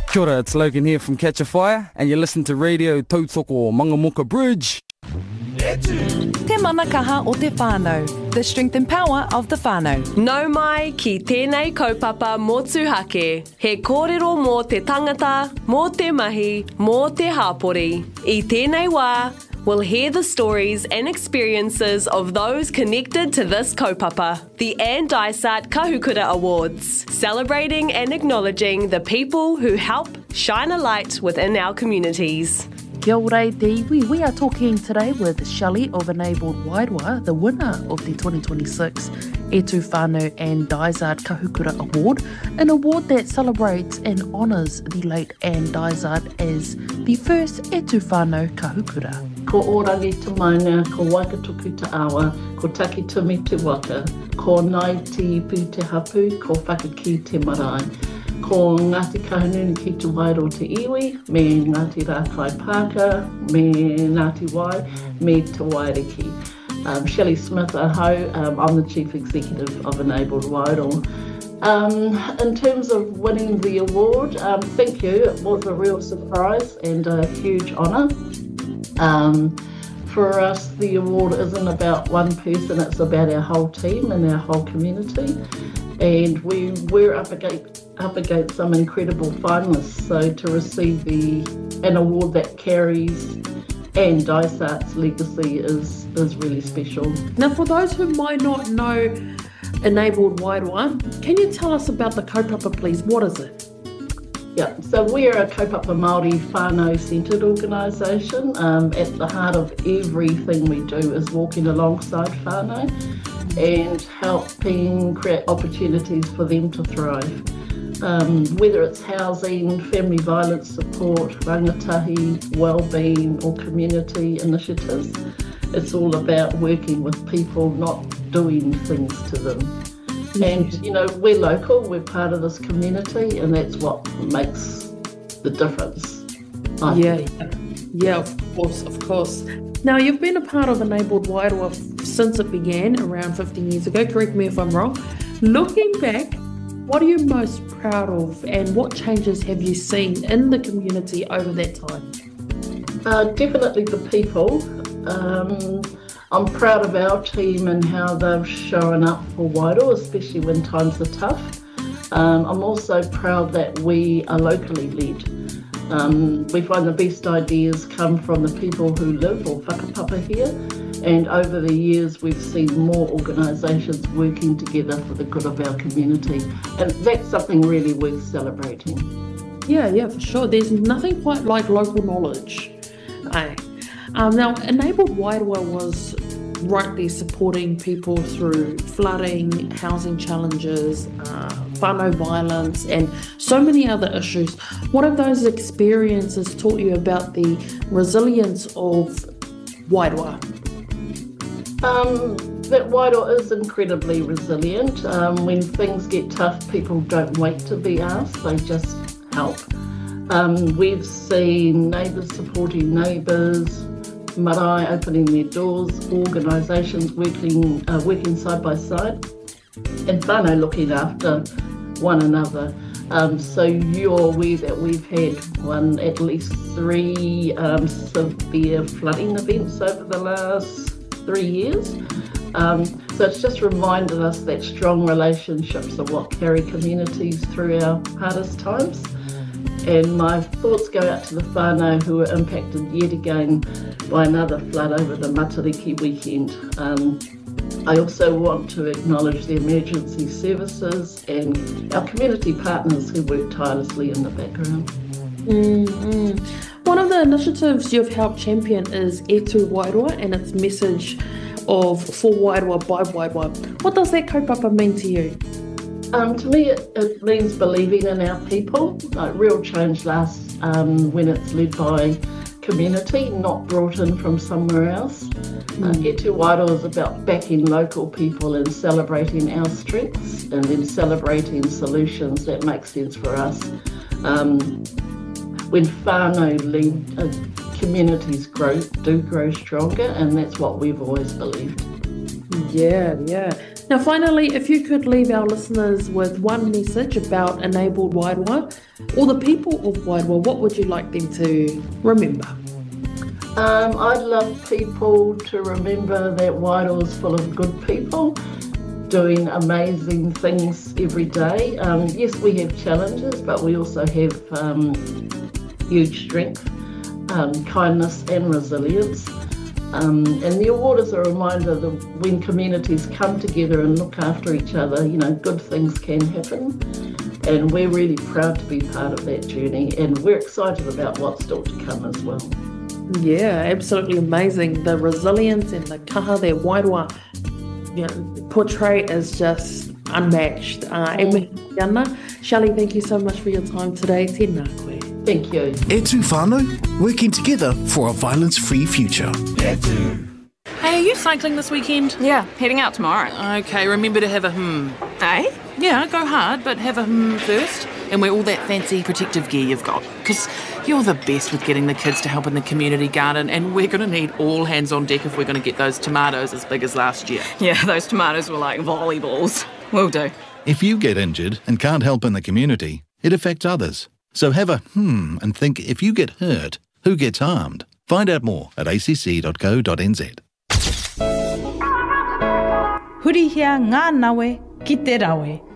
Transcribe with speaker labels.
Speaker 1: Kia ora, it's Logan here from Catch a Fire, and you listen to Radio Tautoko Mangamuka Bridge.
Speaker 2: Te manakaha o te whānau, the strength and power of the whānau.
Speaker 3: Nau mai ki tēnei kaupapa mō Tūhake. He kōrero mō te tangata, mō te mahi, mō te hāpori. I tēnei wā, we'll hear the stories and experiences of those connected to this kaupapa. The Ann Dysart Kahukura Awards, celebrating and acknowledging the people who help shine a light within our communities.
Speaker 4: Kia ora te iwi. We are talking today with Shelley of Enabled Wairua, the winner of the 2026 E Tū Whānau Ann Dysart Kahukura Award, an award that celebrates and honours the late Ann Dysart as the first E Tū Whānau Kahukura.
Speaker 5: Ko orangi te maunga, ko Waikatuku te awa, ko Takitumi te waka, ko Nai te ipu te hapu, ko Whakaki te marae. Ko Ngāti Kahungunu ki te Wairo te iwi, me Ngāti Rākai Pāka, me Ngāti Wai, me te Wairiki. Shelley Smith, aho, I'm the Chief Executive of Enabled Wairo. In terms of winning the award, thank you. It was a real surprise and a huge honour. For us, the award isn't about one person, it's about our whole team and our whole community. And we're up against some incredible finalists. So to receive an award that carries Ann Dysart's legacy is really special.
Speaker 4: Now, for those who might not know Enabled Wairua, can you tell us about the kaupapa, please? What is it?
Speaker 5: Yeah, so we're a kaupapa Māori whānau-centred organisation. At the heart of everything we do is walking alongside whānau and helping create opportunities for them to thrive. Whether it's housing, family violence support, rangatahi, wellbeing or community initiatives, it's all about working with people, not doing things to them. And, you know, we're local, we're part of this community, and that's what makes the difference.
Speaker 4: Yeah, of course. Now, you've been a part of Enabled Wairua since it began around 15 years ago, correct me if I'm wrong. Looking back, what are you most proud of and what changes have you seen in the community over that time?
Speaker 5: Definitely the people. I'm proud of our team and how they've shown up for Wairua, especially when times are tough. I'm also proud that we are locally led. We find the best ideas come from the people who live or whakapapa here, and over the years we've seen more organisations working together for the good of our community, and that's something really worth celebrating.
Speaker 4: Yeah, for sure. There's nothing quite like local knowledge. Now, Enabled Wairua was rightly supporting people through flooding, housing challenges, whānau violence and so many other issues. What have those experiences taught you about the resilience of Wairua?
Speaker 5: That Wairua is incredibly resilient. When things get tough, people don't wait to be asked, they just help. We've seen neighbours supporting neighbours, marae opening their doors, organisations working side by side, and whānau looking after one another. So you're aware that we've had at least 3 severe flooding events over the last 3 years. So it's just reminded us that strong relationships are what carry communities through our hardest times. And my thoughts go out to the whānau who were impacted yet again by another flood over the Matariki weekend. I also want to acknowledge the emergency services and our community partners who work tirelessly in the background.
Speaker 4: One of the initiatives you've helped champion is E Tū Wairua and its message of for Wairua by Wairua. What does that kaupapa mean to you?
Speaker 5: To me, it means believing in our people. Real change lasts when it's led by community, not brought in from somewhere else. E Tū Wairua is about backing local people and celebrating our strengths and then celebrating solutions that make sense for us. When whānau lead, communities do grow stronger, and that's what we've always believed.
Speaker 4: Yeah. Now, finally, if you could leave our listeners with one message about Enabled Wairua or the people of Wairua, what would you like them to remember?
Speaker 5: I'd love people to remember that Wairua is full of good people doing amazing things every day. Yes, we have challenges, but we also have huge strength, kindness and resilience. And the award is a reminder that when communities come together and look after each other, good things can happen. And we're really proud to be part of that journey, and we're excited about what's still to come as well.
Speaker 4: Yeah, absolutely amazing. The resilience and the kaha that Wairua portray is just unmatched. Shelley, thank you so much for your time today. Tēnā koe.
Speaker 5: Thank you.
Speaker 6: E tū whānau, working together for a violence-free future.
Speaker 7: Hey, are you cycling this weekend?
Speaker 8: Yeah, heading out tomorrow.
Speaker 7: Okay, remember to have a
Speaker 8: Eh?
Speaker 7: Yeah, go hard, but have a first. And wear all that fancy protective gear you've got. Because you're the best with getting the kids to help in the community garden, and we're going to need all hands on deck if we're going to get those tomatoes as big as last year.
Speaker 8: Yeah, those tomatoes were like volleyballs. Will do.
Speaker 9: If you get injured and can't help in the community, it affects others. So have a and think, if you get hurt, who gets harmed? Find out more at acc.co.nz.
Speaker 10: Hurihia ngā nawe ki te rawe.